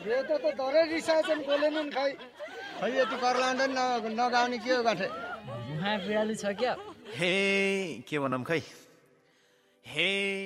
रेतो त धरै रिसाएछन् बोलेनन् खै यति कर लाँदैन नगाउने के हो गाठे बिराली छ क्या हे के भनौँ खै हे